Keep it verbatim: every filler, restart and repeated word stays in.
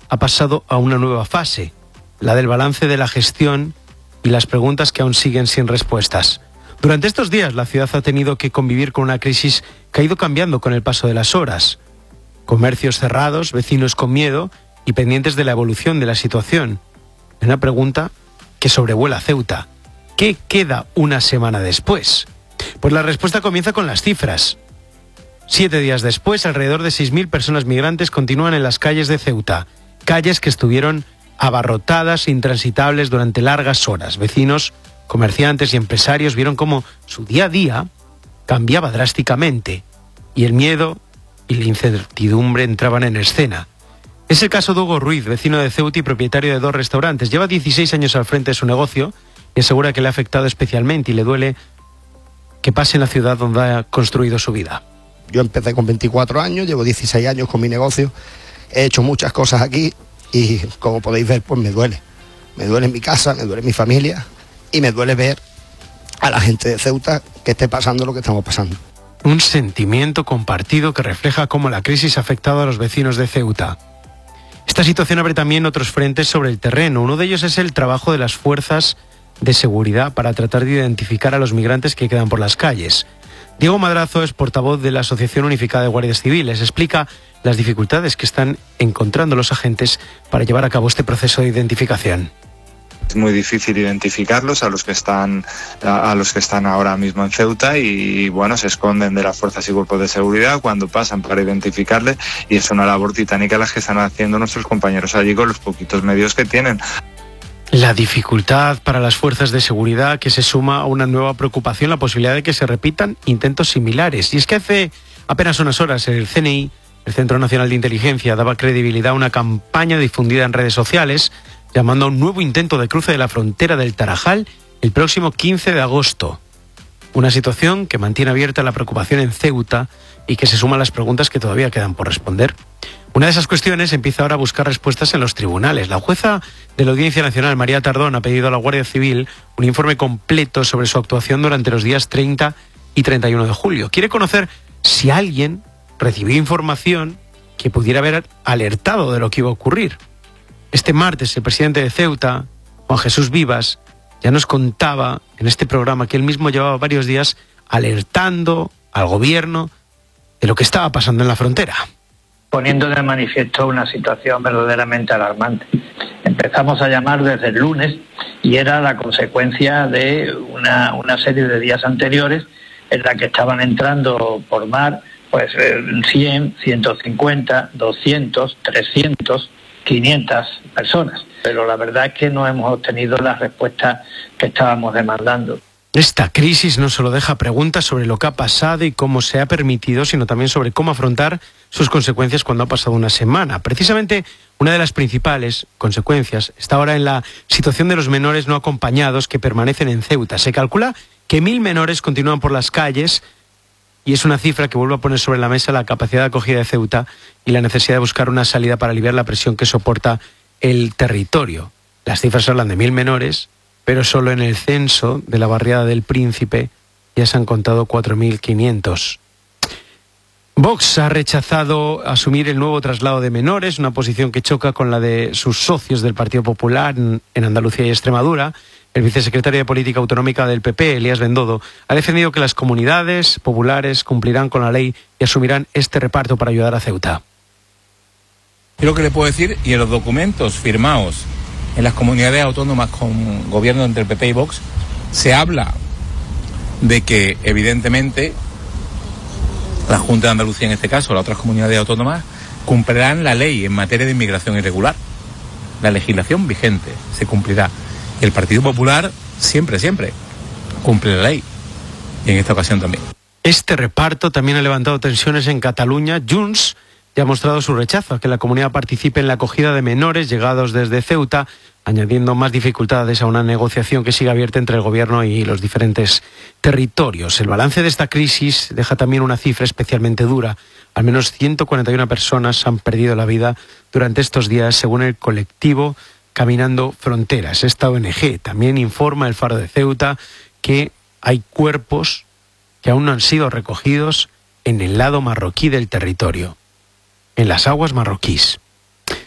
ha pasado a una nueva fase, la del balance de la gestión y las preguntas que aún siguen sin respuestas. Durante estos días la ciudad ha tenido que convivir con una crisis que ha ido cambiando con el paso de las horas. Comercios cerrados, vecinos con miedo y pendientes de la evolución de la situación. Una pregunta que sobrevuela Ceuta. ¿Qué queda una semana después? Pues la respuesta comienza con las cifras. Siete días después, alrededor de seis mil personas migrantes continúan en las calles de Ceuta. Calles que estuvieron abarrotadas, intransitables durante largas horas. Vecinos, comerciantes y empresarios vieron cómo su día a día cambiaba drásticamente y el miedo y la incertidumbre entraban en escena. Es el caso de Hugo Ruiz, vecino de Ceuta y propietario de dos restaurantes. Lleva dieciséis años al frente de su negocio y asegura que le ha afectado especialmente y le duele que pase en la ciudad donde ha construido su vida. Yo empecé con veinticuatro años, llevo dieciséis años con mi negocio, he hecho muchas cosas aquí y como podéis ver, pues me duele. Me duele mi casa, me duele mi familia y me duele ver a la gente de Ceuta que esté pasando lo que estamos pasando. Un sentimiento compartido que refleja cómo la crisis ha afectado a los vecinos de Ceuta. Esta situación abre también otros frentes sobre el terreno. Uno de ellos es el trabajo de las fuerzas de seguridad para tratar de identificar a los migrantes que quedan por las calles. Diego Madrazo es portavoz de la Asociación Unificada de Guardias Civiles. Explica las dificultades que están encontrando los agentes para llevar a cabo este proceso de identificación. Es muy difícil identificarlos a los que están a, a los que están ahora mismo en Ceuta y bueno, se esconden de las fuerzas y cuerpos de seguridad cuando pasan para identificarles y es una labor titánica la que están haciendo nuestros compañeros allí con los poquitos medios que tienen. La dificultad para las fuerzas de seguridad que se suma a una nueva preocupación, la posibilidad de que se repitan intentos similares. Y es que hace apenas unas horas el C N I, el Centro Nacional de Inteligencia, daba credibilidad a una campaña difundida en redes sociales llamando a un nuevo intento de cruce de la frontera del Tarajal el próximo quince de agosto. Una situación que mantiene abierta la preocupación en Ceuta y que se suma a las preguntas que todavía quedan por responder. Una de esas cuestiones empieza ahora a buscar respuestas en los tribunales. La jueza de la Audiencia Nacional, María Tardón, ha pedido a la Guardia Civil un informe completo sobre su actuación durante los días treinta y treinta y uno de julio. Quiere conocer si alguien recibió información que pudiera haber alertado de lo que iba a ocurrir. Este martes el presidente de Ceuta, Juan Jesús Vivas, ya nos contaba en este programa que él mismo llevaba varios días alertando al gobierno de lo que estaba pasando en la frontera. Poniendo de manifiesto una situación verdaderamente alarmante. Empezamos a llamar desde el lunes y era la consecuencia de una, una serie de días anteriores en la que estaban entrando por mar pues cien, ciento cincuenta, doscientos, trescientos, quinientas personas. Pero la verdad es que no hemos obtenido la respuesta que estábamos demandando. Esta crisis no solo deja preguntas sobre lo que ha pasado y cómo se ha permitido, sino también sobre cómo afrontar sus consecuencias cuando ha pasado una semana. Precisamente una de las principales consecuencias está ahora en la situación de los menores no acompañados que permanecen en Ceuta. Se calcula que mil menores continúan por las calles y es una cifra que vuelve a poner sobre la mesa la capacidad de acogida de Ceuta y la necesidad de buscar una salida para aliviar la presión que soporta el territorio. Las cifras hablan de mil menores, pero solo en el censo de la barriada del Príncipe ya se han contado cuatro mil quinientos. Vox ha rechazado asumir el nuevo traslado de menores, una posición que choca con la de sus socios del Partido Popular en Andalucía y Extremadura. El vicesecretario de Política Autonómica del P P, Elías Bendodo, ha defendido que las comunidades populares cumplirán con la ley y asumirán este reparto para ayudar a Ceuta. Yo lo que le puedo decir, y en los documentos firmados en las comunidades autónomas con gobierno entre el P P y Vox, se habla de que evidentemente la Junta de Andalucía en este caso, las otras comunidades autónomas, cumplirán la ley en materia de inmigración irregular. La legislación vigente se cumplirá. El Partido Popular siempre, siempre cumple la ley. Y en esta ocasión también. Este reparto también ha levantado tensiones en Cataluña. Junts ya ha mostrado su rechazo a que la comunidad participe en la acogida de menores llegados desde Ceuta, añadiendo más dificultades a una negociación que sigue abierta entre el gobierno y los diferentes territorios. El balance de esta crisis deja también una cifra especialmente dura. Al menos ciento cuarenta y una personas han perdido la vida durante estos días, según el colectivo Caminando Fronteras. Esta O N G también informa el Faro de Ceuta que hay cuerpos que aún no han sido recogidos en el lado marroquí del territorio, en las aguas marroquíes.